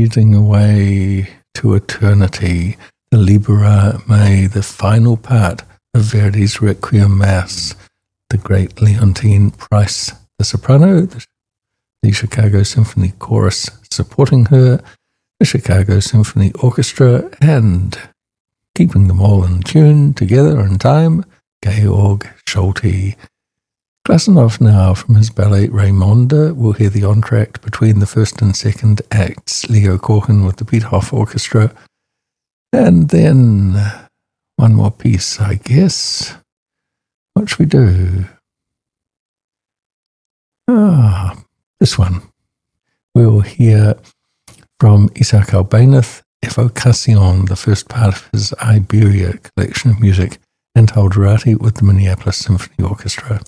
fading away to eternity, the Libera May, the final part of Verdi's Requiem Mass, the great Leontine Price, the soprano, the Chicago Symphony Chorus supporting her, the Chicago Symphony Orchestra, and keeping them all in tune together in time, Georg Solti. Glazunov now, from his ballet Raymonde, we'll hear the entr'acte between the first and second acts, Leo Korkin with the Beethoven Orchestra, and then one more piece, I guess. What should we do? This one. We'll hear from Isaac Albéniz, Evocación, the first part of his Iberia collection of music, and Alderati with the Minneapolis Symphony Orchestra.